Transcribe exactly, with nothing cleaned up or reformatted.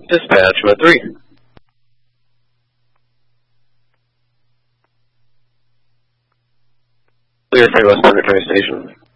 Dispatch mode three. Clear for West Thunder Train Station.